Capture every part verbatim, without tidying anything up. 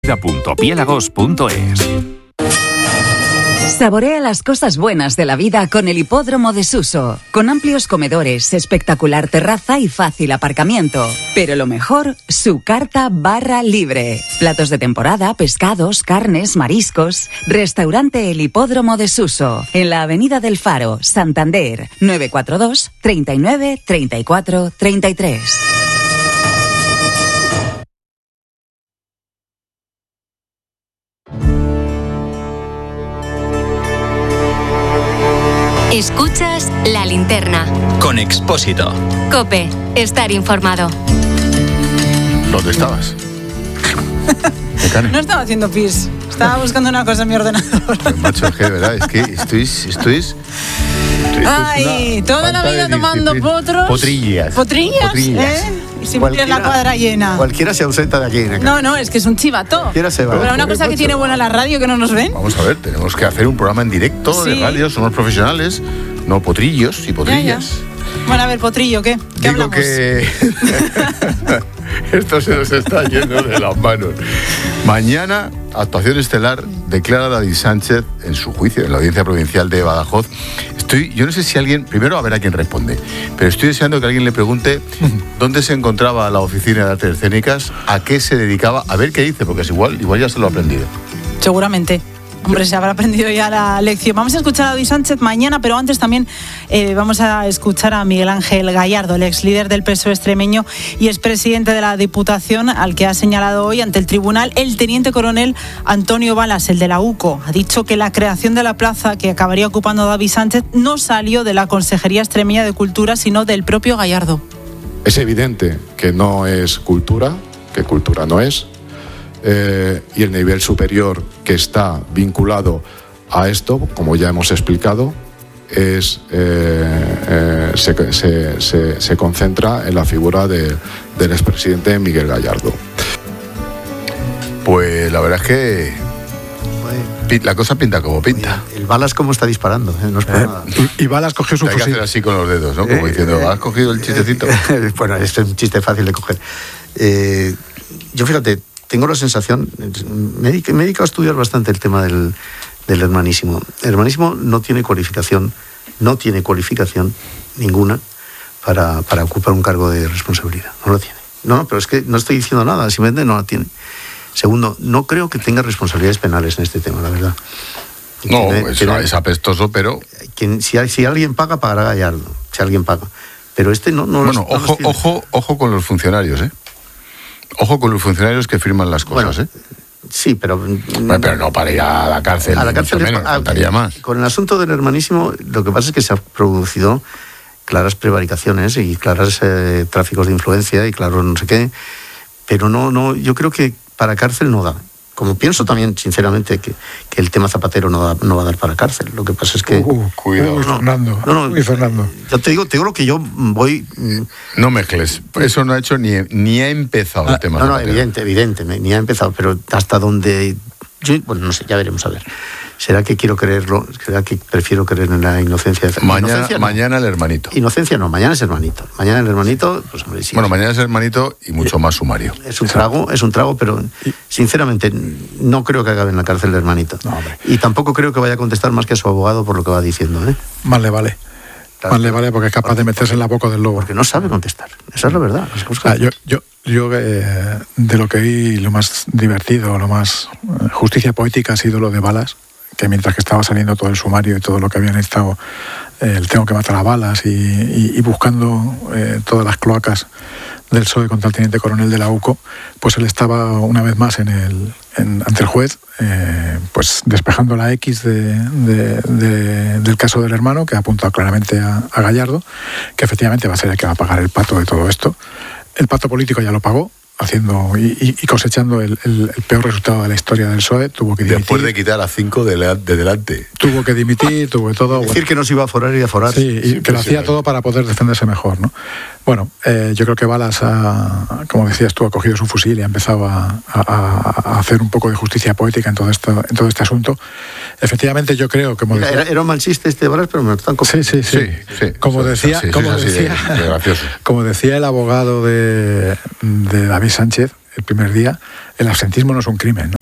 visita punto piélagos punto es. Saborea las cosas buenas de la vida con el Hipódromo de Suso, con amplios comedores, espectacular terraza y fácil aparcamiento. Pero lo mejor, su carta barra libre. Platos de temporada, pescados, carnes, mariscos. Restaurante El Hipódromo de Suso, en la Avenida del Faro, Santander, nueve cuatro dos, treinta y nueve, treinta y cuatro, treinta y tres. Escuchas La Linterna. Con Expósito. COPE. Estar informado. ¿Dónde estabas? No estaba haciendo pis. Estaba buscando una cosa en mi ordenador. Pues, macho, es que de verdad, es que estoy... estoy, estoy Ay, toda la vida tomando potros. Potrillas. Potrillas, Potrillas. ¿eh? Y siempre tienes la cuadra llena. Cualquiera se ausenta de aquí. ¿eh? No, no, es que es un chivato. Cualquiera se va. Pero una cosa que tiene buena la radio, que no nos ven. Vamos a ver, tenemos que hacer un programa en directo Sí. de radio, somos profesionales, no potrillos y potrillas. Ya, ya. Bueno, a ver, potrillo, ¿qué? ¿Qué Digo hablamos? que esto se nos está yendo de las manos. Mañana, actuación estelar, declara David Sánchez en su juicio, en la Audiencia Provincial de Badajoz. Estoy, yo no sé si alguien, primero a ver a quién responde, pero estoy deseando que alguien le pregunte dónde se encontraba la Oficina de Artes Escénicas, a qué se dedicaba, a ver qué dice, porque es igual, igual ya se lo ha aprendido. Seguramente. Hombre, se habrá aprendido ya la lección. Vamos a escuchar a David Sánchez mañana, pero antes también eh, vamos a escuchar a Miguel Ángel Gallardo, el ex líder del P S O E extremeño y expresidente de la Diputación, al que ha señalado hoy ante el tribunal el teniente coronel Antonio Balas, el de la UCO. Ha dicho que la creación de la plaza que acabaría ocupando David Sánchez no salió de la Consejería Extremeña de Cultura, sino del propio Gallardo. Es evidente que no es cultura, que cultura no es. Eh, y el nivel superior que está vinculado a esto, como ya hemos explicado, es eh, eh, se, se, se, se concentra en la figura de, del expresidente Miguel Gallardo. Pues la verdad es que la cosa pinta como pinta. Oye, el Balas cómo está disparando, ¿eh? No es por Eh, nada. y, y Balas cogió su Hay que fusil. hacer así con los dedos, ¿no? Como Eh, diciendo, eh, ¿has cogido el chistecito? Eh, bueno, esto es un chiste fácil de coger. Eh, yo, fíjate, tengo la sensación, me he dedicado a estudiar bastante el tema del, del hermanísimo. El hermanísimo no tiene cualificación, no tiene cualificación ninguna para, para ocupar un cargo de responsabilidad. No lo tiene. No, no, pero es que no estoy diciendo nada, simplemente no la tiene. Segundo, no creo que tenga responsabilidades penales en este tema, la verdad. No, Tiene- es, tiene- es apestoso, pero... quien, si, si alguien paga, pagará Gallardo. Si alguien paga. Pero este no... no Bueno, los- no los ojo, tiene. ojo, ojo con los funcionarios, ¿eh? Ojo con los funcionarios que firman las cosas, Bueno, ¿eh? Sí, pero... Bueno, pero no para ir a la cárcel, a la ni cárcel mucho es- menos, ah, faltaría más. Con el asunto del hermanísimo, lo que pasa es que se han producido claras prevaricaciones y claras eh, tráficos de influencia y claro no sé qué, pero no, no, yo creo que para cárcel no da. Como pienso también, sinceramente, que, que el tema Zapatero no, da, no va a dar para cárcel. Lo que pasa es que... Uh, Cuidado. Uy, Fernando. No, no, Uy, Fernando. Yo te digo, te digo lo que yo voy... mm, No mezcles, eso no ha hecho ni, ni ha empezado el tema. No, no, Zapatero. evidente, evidente, me- ni ha empezado, pero hasta donde... Yo, bueno, no sé, ya veremos, a ver. ¿Será que quiero creerlo? ¿Será que prefiero creer en la inocencia? de Mañana, inocencia no. mañana el hermanito. Inocencia no, mañana es hermanito. Mañana el hermanito, pues hombre, sí. Bueno, mañana es hermanito y mucho más sumario. Es un trago, es un trago, pero sinceramente no creo que acabe en la cárcel el hermanito. No, hombre. Y tampoco creo que vaya a contestar más que a su abogado por lo que va diciendo, ¿eh? Más le vale. Claro. Más le vale porque es capaz de meterse en la boca del lobo. Porque no sabe contestar. Esa es la verdad. Las cosas- Ah, yo, yo, yo eh, de lo que vi, lo más divertido, lo más eh, justicia poética ha sido lo de Balas, que mientras que estaba saliendo todo el sumario y todo lo que habían estado, eh, el tengo que matar a Balas y, y, y buscando eh, todas las cloacas del P S O E contra el teniente coronel de la UCO, pues él estaba una vez más en el, en, ante el juez, eh, pues despejando la X de, de, de, del caso del hermano, que ha apuntado claramente a, a Gallardo, que efectivamente va a ser el que va a pagar el pato de todo esto. El pato político ya lo pagó, haciendo y, y- y cosechando el, el- el peor resultado de la historia del P S O E. Tuvo que dimitir, Después de quitar a cinco de, la- de delante. tuvo que dimitir, tuvo que todo. Decir que no se iba a forar y a forar. Sí, y que lo hacía todo para poder defenderse mejor, ¿no? Bueno, eh, yo creo que Balas, ha, como decías tú, ha cogido su fusil y ha empezado a, a- a hacer un poco de justicia poética en todo esto, en todo este asunto. Efectivamente, yo creo que... como Era, decía- era- era un mal chiste este de Balas, pero me lo están Sí, cogiendo. sí, sí. Sí, sí. Como Sí, decía, sí, sí, como es así de- decía, de gracioso. como decía el abogado de, de David Sánchez el primer día, el absentismo no es un crimen, ¿no?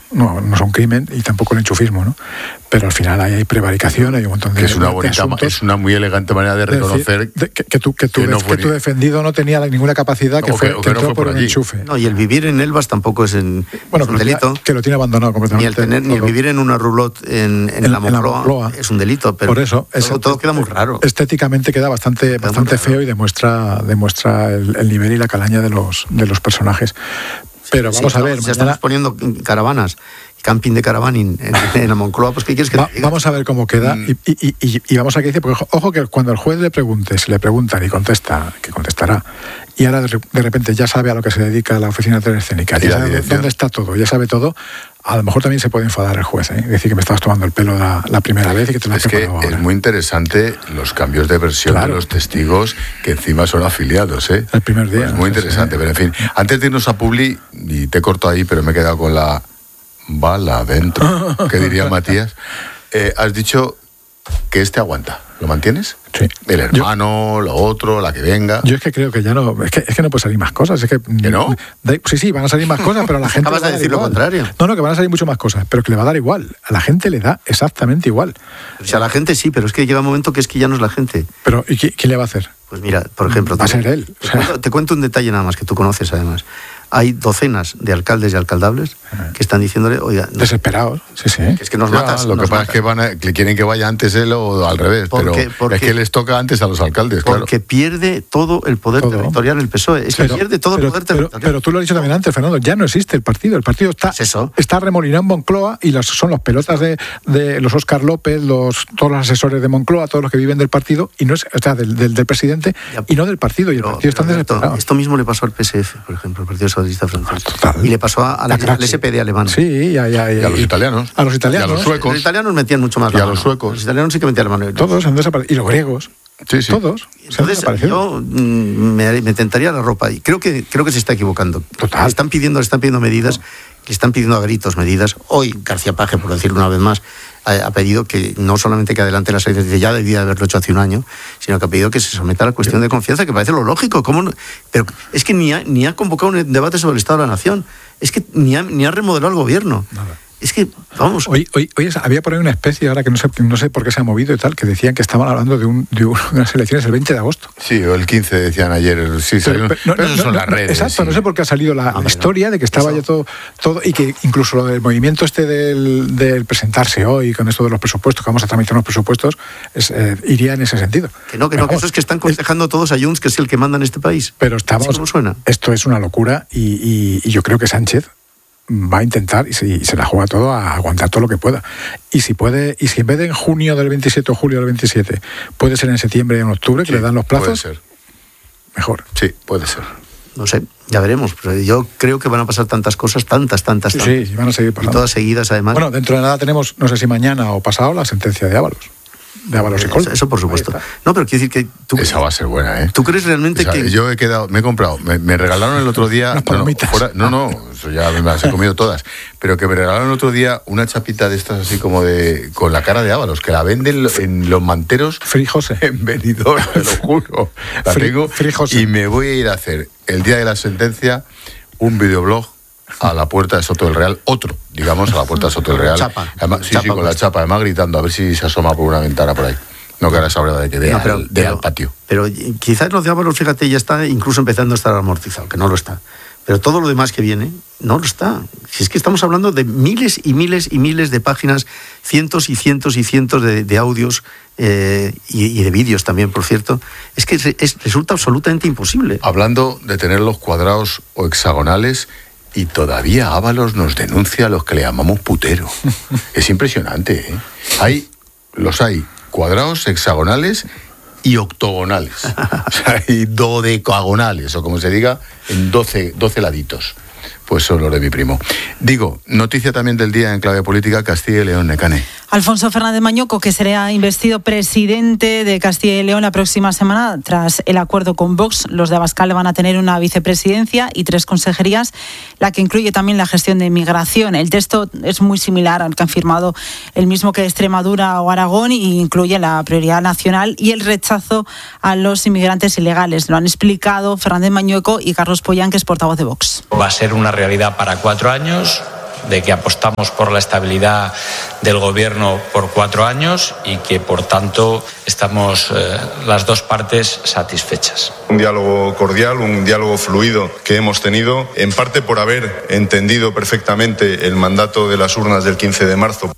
no, no son crimen y tampoco el enchufismo, ¿no? Pero al final ahí hay prevaricación, hay un montón de, que es una de bonita, asuntos. es una muy elegante manera de reconocer decir, de, que, que, tu, que, tu, que, no que tu defendido no tenía ninguna capacidad, que, o fue, que, o que que no entró fue por, por un allí. enchufe. No, y el vivir en Elvas tampoco es, en, bueno, es un que delito. Tiene, que lo tiene abandonado completamente. Ni el, tener, ni el vivir en una roulotte en, en, en, la, Moncloa, la Moncloa es un delito, pero por eso, todo, eso, todo queda muy raro. Estéticamente queda bastante, queda bastante feo y demuestra, demuestra el, el nivel y la calaña de los, de los personajes. Pero sí, vamos sí, a ver. Ya mañana... estamos poniendo caravanas, camping de caravaning en, en la Moncloa, pues ¿qué quieres que Va, te diga? Vamos a ver cómo queda mm. y, y, y, y vamos a que dice, porque ojo que cuando el juez le pregunte, si le preguntan y contesta, que contestará, y ahora de, de repente ya sabe a lo que se dedica la oficina teleescénica, ya sabe dónde está todo, ya sabe todo, a lo mejor también se puede enfadar el juez, ¿eh? Decir que me estabas tomando el pelo la, la primera vez y que te lo has Es que ahora. Es muy interesante los cambios de versión claro. de los testigos que encima son afiliados, ¿eh? El primer día. Es pues muy interesante, sí. Pero en fin, antes de irnos a Publi, y te corto ahí, pero me he quedado con la bala adentro, que diría Matías, eh, has dicho que este aguanta. ¿Lo mantienes? Sí. El hermano, yo, lo otro, la que venga. Yo es que creo que ya no, es que, es que no puede salir más cosas. Es que, ¿Que no? De, sí, sí, van a salir más cosas, pero a la gente. Acabas de decir lo contrario. No, no, que van a salir mucho más cosas, pero que le va a dar igual. A la gente le da exactamente igual. O sea, a la gente sí, pero es que llega un momento que es que ya no es la gente. Pero, ¿y quién, quién le va a hacer? Pues mira, por ejemplo. Va te, a ser él. Te, o sea, cuento, te cuento un detalle nada más que tú conoces además. Hay docenas de alcaldes y alcaldables que están diciéndole, oiga... No, desesperados, sí, sí. Es que nos ya, matas. Lo nos que pasa matas. es que, van a, que quieren que vaya antes él o al revés, ¿Por pero qué? ¿Por es qué? que les toca antes a los alcaldes, claro. Porque pierde todo el poder todo. territorial el P S O E. Es pero, que pierde todo pero, el poder pero, territorial. Pero tú lo has dicho también antes, Fernando, ya no existe el partido. El partido está, ¿Es eso? está remolinado en Moncloa y los, son los pelotas de, de los Óscar López, los, todos los asesores de Moncloa, todos los que viven del partido, y no es, o sea, del, del, del presidente ya, y no del partido. Y el pero, partido está desesperado. Esto mismo le pasó al P S F, por ejemplo, el Partido Socialista Francés. Total. Y le pasó a, a la, al S P D alemán. Sí, ya, ya, ya, y a los italianos. A los italianos. Y a los suecos. Los italianos metían mucho más y la a mano. los suecos. Los italianos sí que metían la mano. Todos han desaparecido. Y los griegos. Sí, sí. Todos. Entonces yo mm, me, me tentaría la ropa y creo que creo que se está equivocando. Total. Le están pidiendo, le están pidiendo medidas, le están pidiendo a gritos medidas. Hoy García Paje, por decirlo una vez más, ha, ha pedido que no solamente que adelante las elecciones, ya debía haberlo hecho hace un año, sino que ha pedido que se someta a la cuestión de confianza, que parece lo lógico. ¿Cómo no? Pero es que ni ha, ni ha convocado un debate sobre el Estado de la Nación. Es que ni ha, ni ha remodelado el gobierno. Nada. Es que, vamos... Hoy, hoy, hoy había por ahí una especie, ahora que no sé, no sé por qué se ha movido y tal, que decían que estaban hablando de, un, de, un, de unas elecciones el veinte de agosto. Sí, o el quince decían ayer. Sí, pero, pero, no, pero eso no, son no, las redes. Exacto, sí. No sé por qué ha salido la, no, la historia no. de que estaba eso. ya todo, todo y que incluso lo del movimiento este del, del presentarse hoy con esto de los presupuestos, que vamos a tramitar unos presupuestos, es, eh, iría en ese sentido. Que no, que pero no, vamos, que eso es que están aconsejando es, todos a Junts, que es el que manda en este país. Pero estamos... ¿Cómo suena? Esto es una locura y, y, y yo creo que Sánchez va a intentar y se, y se la juega todo a aguantar todo lo que pueda. Y si puede, y si en vez de en junio del veintisiete o julio del veintisiete, puede ser en septiembre o en octubre, que sí, le dan los plazos, puede ser. Mejor. Sí, puede ser. No sé, ya veremos. Pero yo creo que van a pasar tantas cosas, tantas, tantas, tantas. Sí, sí, van a seguir pasando. Y todas seguidas, además. Bueno, dentro de nada tenemos, no sé si mañana o pasado, la sentencia de Ábalos. De Ábalos y Coldo. Eso, eso por supuesto. No, pero quiero decir que tú... Esa va a ser buena, ¿eh? ¿Tú crees realmente o sea, que...? Yo he quedado... Me he comprado... Me, me regalaron el otro día... no, no, fuera, no, no, eso ya me las he comido todas. Pero que me regalaron el otro día una chapita de estas así como de... Con la cara de Ábalos, que la venden en los manteros... Free José. En Benidorm, te lo juro. La Free, tengo. Free José. Y me voy a ir a hacer, el día de la sentencia, un videoblog a la puerta de Soto del Real, otro, digamos, a la puerta de Soto del Real. Chapa. Además, sí, chapa, sí, con la chapa, además gritando, a ver si se asoma por una ventana por ahí. No, que ahora esa hora de que vea no, pero, al, pero, al patio. Pero quizás los de Ábalos, fíjate, ya está incluso empezando a estar amortizado, que no lo está. Pero todo lo demás que viene, no lo está. Si es que estamos hablando de miles y miles y miles de páginas, cientos y cientos y cientos de, de audios eh, y, y de vídeos también, por cierto. Es que es, es, resulta absolutamente imposible. Hablando de tener los cuadrados o hexagonales, y todavía Ábalos nos denuncia a los que le llamamos putero. Es impresionante, ¿eh? Hay, los hay cuadrados, hexagonales y octogonales. O sea, y dodecagonales, o como se diga, en doce, doce laditos. Pues son los de mi primo. Digo, noticia también del día en clave política, Castilla y León, Necane. Alfonso Fernández Mañoco, que será investido presidente de Castilla y León la próxima semana, tras el acuerdo con Vox. Los de Abascal van a tener una vicepresidencia y tres consejerías, la que incluye también la gestión de migración. El texto es muy similar al que han firmado el mismo que Extremadura o Aragón y incluye la prioridad nacional y el rechazo a los inmigrantes ilegales. Lo han explicado Fernández Mañoco y Carlos Pollán, que es portavoz de Vox. Va a ser una realidad para cuatro años. de que apostamos por la estabilidad del gobierno por cuatro años y que, por tanto, estamos eh, las dos partes satisfechas. Un diálogo cordial, un diálogo fluido que hemos tenido, en parte por haber entendido perfectamente el mandato de las urnas del quince de marzo.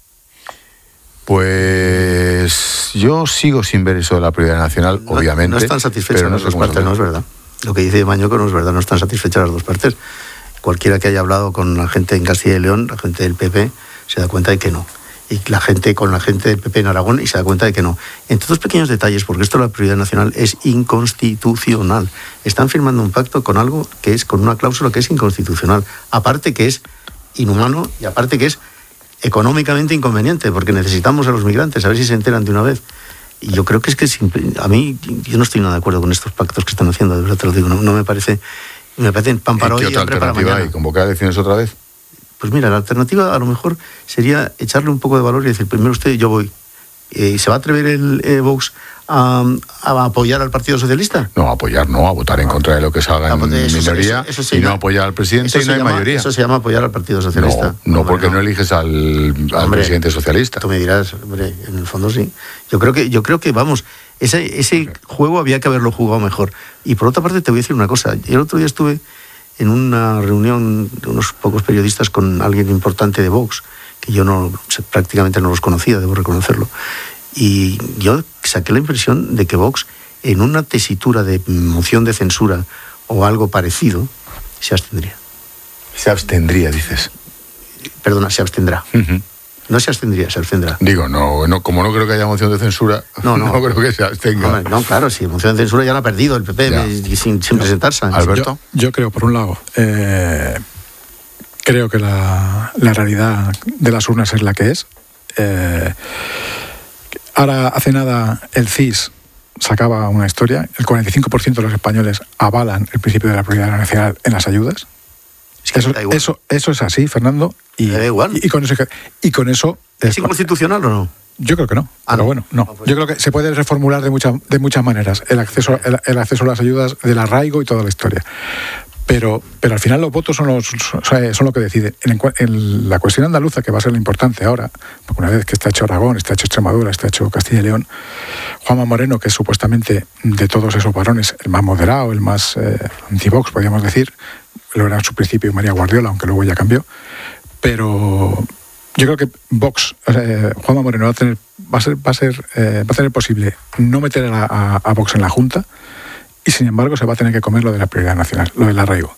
Pues yo sigo sin ver eso de la prioridad nacional, no, obviamente. No están satisfechas no las dos partes, no es verdad. Lo que dice Mañoco no es verdad, no están satisfechas las dos partes. Cualquiera que haya hablado con la gente en Castilla y León, la gente del P P, se da cuenta de que no. Y la gente con la gente del P P en Aragón y se da cuenta de que no. Entre dos pequeños detalles, porque esto de la prioridad nacional es inconstitucional. Están firmando un pacto con algo que es, con una cláusula que es inconstitucional. Aparte que es inhumano y aparte que es económicamente inconveniente, porque necesitamos a los migrantes, a ver si se enteran de una vez. Y yo creo que es que a mí, yo no estoy nada de acuerdo con estos pactos que están haciendo, de verdad te lo digo, no, no me parece, me parece pan para hoy y hambre para mañana. ¿Qué otra alternativa hay? ¿Convocar elecciones otra vez? Pues mira, la alternativa a lo mejor sería echarle un poco de valor y decir, primero usted, yo voy. Eh, ¿Se va a atrever el eh, Vox a, a apoyar al Partido Socialista? No, a apoyar no, a votar en contra de lo que salga en eso, minoría eso, eso y no apoyar al presidente y no hay llama, mayoría. Eso se llama apoyar al Partido Socialista. No, no porque no, no eliges al, al hombre, presidente socialista. Tú me dirás, hombre, en el fondo sí. Yo creo que, yo creo que vamos, ese, ese okay. juego había que haberlo jugado mejor. Y por otra parte te voy a decir una cosa. El otro día estuve en una reunión de unos pocos periodistas con alguien importante de Vox, que yo no prácticamente no los conocía, debo reconocerlo. Y yo saqué la impresión de que Vox, en una tesitura de moción de censura o algo parecido, se abstendría. Se abstendría, dices. Perdona, se abstendrá. Uh-huh. No se abstendría, se abstendrá. Digo, no, no, como no creo que haya moción de censura, no, no, no creo que se abstenga. Hombre, no, claro, si moción de censura ya la ha perdido el P P sin, sin presentarse. Alberto. Yo, yo creo, por un lado, eh, creo que la, la realidad de las urnas es la que es. Eh, Ahora, hace nada, el C I S sacaba una historia. El cuarenta y cinco por ciento de los españoles avalan el principio de la prioridad nacional en las ayudas. Es que eso, eso, eso es así, Fernando. Y, da igual. Y, y con eso... Y con eso ¿Es inconstitucional o no? Yo creo que no. Ah, pero no. bueno, no. Yo creo que se puede reformular de, mucha, de muchas maneras el acceso, el, el acceso a las ayudas, del arraigo y toda la historia. Pero, pero al final los votos son, los, son lo que deciden. En, en la cuestión andaluza, que va a ser lo importante ahora, porque una vez que está hecho Aragón, está hecho Extremadura, está hecho Castilla y León, Juanma Moreno, que es supuestamente de todos esos varones el más moderado, el más eh, anti-Vox, podríamos decir, lo era en su principio María Guardiola, aunque luego ya cambió, pero yo creo que Vox, eh, Juanma Moreno va a tener, va a ser, va a ser, eh, va a tener posible no meter a, a, a Vox en la Junta. Y sin embargo se va a tener que comer lo de la prioridad nacional, lo del arraigo.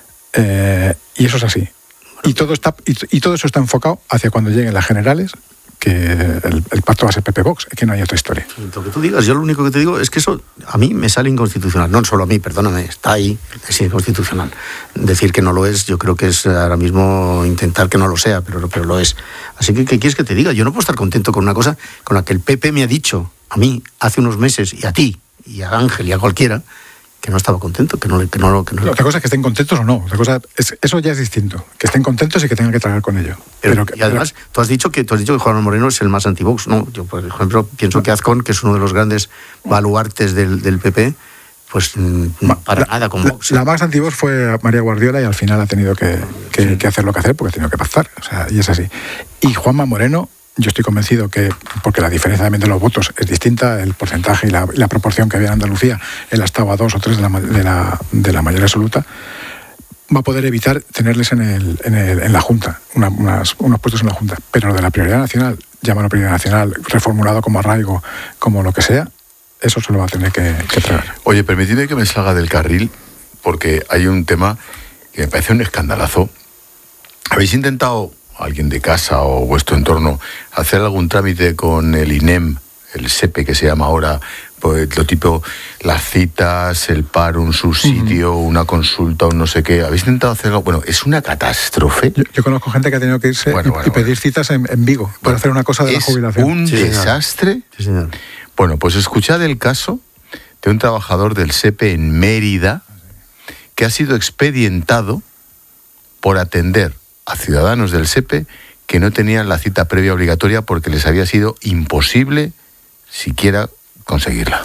Eh, y eso es así. Y todo, está, y, y todo eso está enfocado hacia cuando lleguen las generales, que el, el pacto va a ser P P Vox, que no hay otra historia. Lo que tú digas, yo lo único que te digo es que eso a mí me sale inconstitucional. No solo a mí, perdóname, está ahí, es inconstitucional. Decir que no lo es, yo creo que es ahora mismo intentar que no lo sea, pero, pero lo es. Así que, ¿qué quieres que te diga? Yo no puedo estar contento con una cosa con la que el P P me ha dicho, a mí, hace unos meses, y a ti, y a Ángel y a cualquiera, que no estaba contento, que no... Que no, que no Otra cosa es que estén contentos o no, otra cosa es, eso ya es distinto, que estén contentos y que tengan que trabajar con ello. Pero, pero y además, pero... tú has dicho que tú has dicho que Juan Moreno es el más anti-Vox, ¿no? Yo, por ejemplo, pienso que Azcón, que es uno de los grandes baluartes del, del P P, pues para la, nada con Vox. La, la más anti-Vox fue María Guardiola y al final ha tenido que, que, sí. que hacer lo que hacer porque ha tenido que pactar, o sea, y es así. Y Juanma Moreno, yo estoy convencido que, porque la diferencia también de los votos es distinta, el porcentaje y la, la proporción que había en Andalucía, él ha estado a dos o tres de la, de la, de la mayoría absoluta, va a poder evitar tenerles en, el, en, el, en la Junta, una, unas, unos puestos en la Junta. Pero lo de la prioridad nacional, llámalo prioridad nacional, reformulado como arraigo, como lo que sea, eso se lo va a tener que, que tragar. Oye, permitidme que me salga del carril, porque hay un tema que me parece un escandalazo. ¿Habéis intentado, alguien de casa o vuestro entorno, hacer algún trámite con el I N E M, el S E P E que se llama ahora, pues lo tipo las citas, el paro, un subsidio, uh-huh. una consulta, un no sé qué? ¿Habéis intentado hacerlo? Bueno, es una catástrofe. Yo, yo conozco gente que ha tenido que irse bueno, y, bueno, y pedir bueno. citas en, en Vigo para bueno, hacer una cosa de la jubilación. Un sí, desastre. Sí, señor. Bueno, pues escuchad el caso de un trabajador del S E P E en Mérida que ha sido expedientado por atender a ciudadanos del S E P E que no tenían la cita previa obligatoria porque les había sido imposible siquiera conseguirla.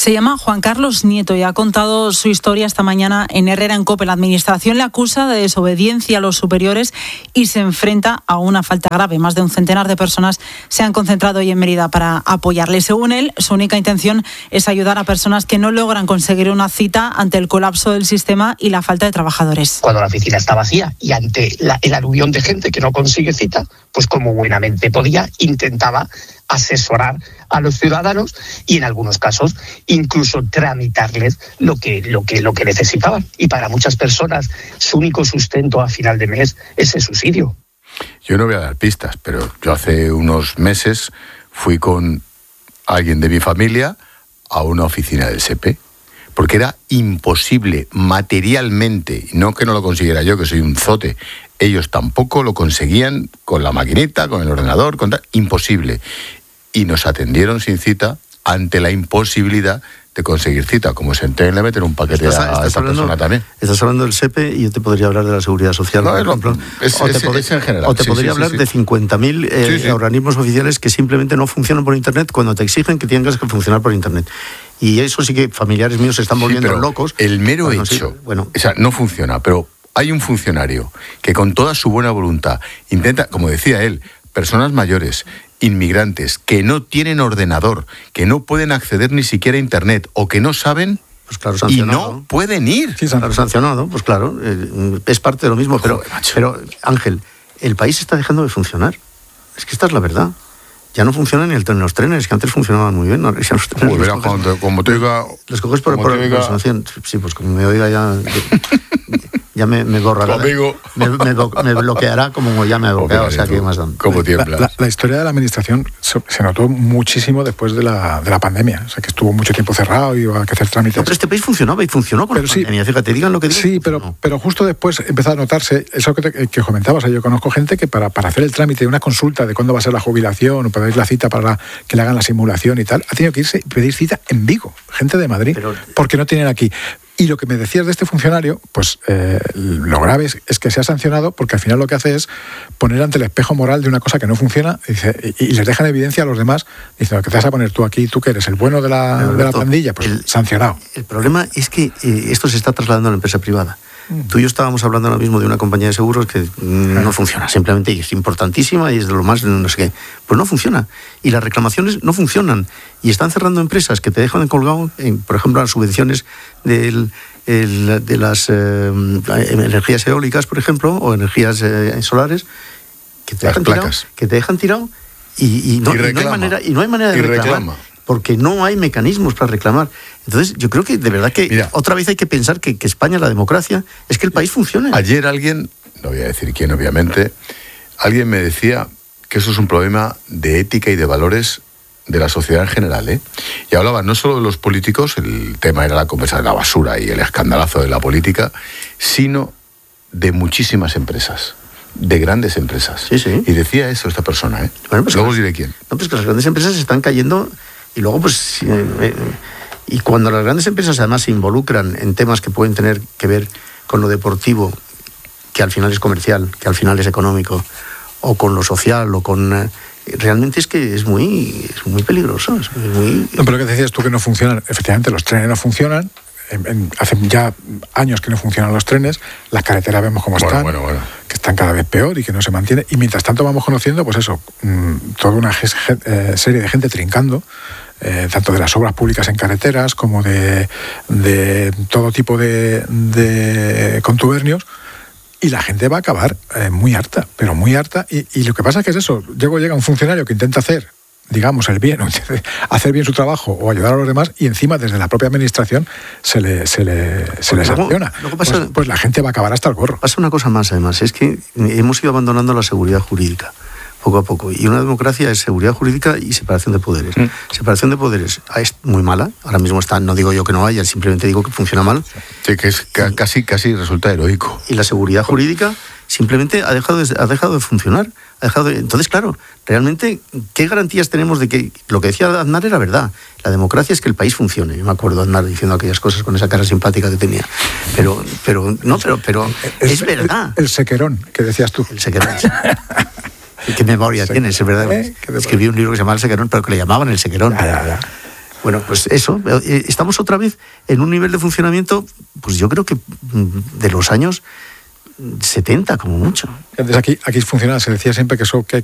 Se llama Juan Carlos Nieto y ha contado su historia esta mañana en Herrera en COPE. La administración le acusa de desobediencia a los superiores y se enfrenta a una falta grave. Más de un centenar de personas se han concentrado hoy en Mérida para apoyarle. Según él, su única intención es ayudar a personas que no logran conseguir una cita ante el colapso del sistema y la falta de trabajadores. Cuando la oficina está vacía y ante la, el aluvión de gente que no consigue cita, pues como buenamente podía, intentaba asesorar a los ciudadanos y en algunos casos incluso tramitarles lo que, lo que, lo que necesitaban. Y para muchas personas su único sustento a final de mes es el subsidio. Yo no voy a dar pistas, pero yo hace unos meses fui con alguien de mi familia a una oficina del S E P E, porque era imposible materialmente, no que no lo consiguiera yo, que soy un zote, ellos tampoco lo conseguían con la maquinita, con el ordenador, con tal, imposible. Y nos atendieron sin cita ante la imposibilidad de conseguir cita. Como se entiende, le meten un paquete estás, a estás esta hablando, persona también. Estás hablando del S E P E y yo te podría hablar de la Seguridad Social, no, por es, ejemplo. Es, o te, es, pod- es en general. o te sí, podría sí, hablar sí, sí. de cincuenta mil eh, sí, sí. organismos oficiales que simplemente no funcionan por Internet cuando te exigen que tengas que funcionar por Internet. Y eso sí que familiares míos se están volviendo sí, locos. El mero bueno, hecho, sí, bueno. o sea, no funciona, pero hay un funcionario que con toda su buena voluntad intenta, como decía él, personas mayores, inmigrantes, que no tienen ordenador, que no pueden acceder ni siquiera a Internet o que no saben, pues claro, y no pueden ir. Sí, claro, sancionado, pues claro, eh, es parte de lo mismo. Pero, Joder, pero, Ángel, el país está dejando de funcionar. Es que esta es la verdad. Ya no funcionan ni el tren, los trenes, que antes funcionaban muy bien. ¿No? Ya los trenes, Uy, los verá, coges, cuando, como te oiga... los coges por, por, te oiga, por sanción. Sí, pues como me oiga ya... Ya me, me borrará. Amigo. Me, me, me bloqueará como ya me ha bloqueado. O sea, que más dan. Como tiemblas. La, la, la historia de la administración se, se notó muchísimo después de la, de la pandemia. O sea, que estuvo mucho tiempo cerrado y iba a hacer trámites. No, pero este país funcionaba y funcionó con pero la sí, pandemia. Fíjate, digan lo que digan. Sí, pero, pero justo después empezó a notarse eso que, te, que comentabas. Yo conozco gente que para, para hacer el trámite de una consulta de cuándo va a ser la jubilación o para ir la cita para la, que le hagan la simulación y tal, ha tenido que irse y pedir cita en Vigo. Gente de Madrid. Pero, porque no tienen aquí. Y lo que me decías de este funcionario, pues eh, lo grave es, es que se ha sancionado porque al final lo que hace es poner ante el espejo moral de una cosa que no funciona y, dice, y, y les deja en evidencia a los demás diciendo que te vas a poner tú aquí, tú que eres el bueno de la, Alberto, de la pandilla, pues el, sancionado. El problema es que eh, esto se está trasladando a la empresa privada. Tú y yo estábamos hablando ahora mismo de una compañía de seguros que no funciona, simplemente y es importantísima y es de lo más, no sé qué. Pues no funciona. Y las reclamaciones no funcionan. Y están cerrando empresas que te dejan colgado, en, por ejemplo, las subvenciones del, el, de las eh, energías eólicas, por ejemplo, o energías eh, solares, que te, dejan tirado, que te dejan tirado y, y, no, y, y no hay manera, y no hay manera de y reclamar. Reclama. Porque no hay mecanismos para reclamar. Entonces, yo creo que de verdad que Mira, otra vez hay que pensar que, que España, la democracia, es que el país funcione. Ayer alguien, no voy a decir quién obviamente, alguien me decía que eso es un problema de ética y de valores de la sociedad en general, ¿eh? Y hablaba no solo de los políticos, el tema era la conversa de la basura y el escandalazo de la política, sino de muchísimas empresas. De grandes empresas. Sí, sí. Y decía eso esta persona, ¿eh? Bueno, pues luego os que, diré quién. No, pues que las grandes empresas están cayendo y luego, pues... Eh, eh, y cuando las grandes empresas además se involucran en temas que pueden tener que ver con lo deportivo, que al final es comercial, que al final es económico, o con lo social, o con... Eh, realmente es que es muy, es muy peligroso. Es muy... No, pero lo que decías tú que no funcionan, efectivamente los trenes no funcionan. En, en, hace ya años que no funcionan los trenes, las carreteras vemos cómo bueno, están, bueno, bueno. que están cada vez peor y que no se mantiene. Y mientras tanto vamos conociendo, pues eso, mmm, toda una ges, eh, serie de gente trincando, eh, tanto de las obras públicas en carreteras como de, de todo tipo de, de contubernios. Y la gente va a acabar eh, muy harta, pero muy harta. Y, y lo que pasa es que es eso, luego llega un funcionario que intenta hacer, digamos, el bien, hacer bien su trabajo o ayudar a los demás, y encima desde la propia administración se le, se le, se le sanciona. Luego pasa, pues, pues la gente va a acabar hasta el gorro. Pasa una cosa más, además, es que hemos ido abandonando la seguridad jurídica poco a poco, y una democracia es seguridad jurídica y separación de poderes. Mm. Separación de poderes es muy mala, ahora mismo está, no digo yo que no haya, simplemente digo que funciona mal. Sí, que es y, casi, casi resulta heroico. Y la seguridad jurídica simplemente ha dejado de, ha dejado de funcionar. Ha dejado de, entonces, claro, realmente, ¿qué garantías tenemos de que lo que decía Aznar era verdad? La democracia es que el país funcione. Yo me acuerdo de Aznar diciendo aquellas cosas con esa cara simpática que tenía. Pero, pero no, pero, pero es, es verdad. El, el sequerón, que decías tú. El sequerón. ¿Qué memoria sí. tienes? Es verdad. ¿Eh? Escribí un libro que se llamaba El Sequerón, pero que le llamaban El Sequerón. Ya, ya, ya. Bueno, pues eso, estamos otra vez en un nivel de funcionamiento, pues yo creo que de los años setenta como mucho. Entonces aquí, aquí funciona, se decía siempre que eso que hay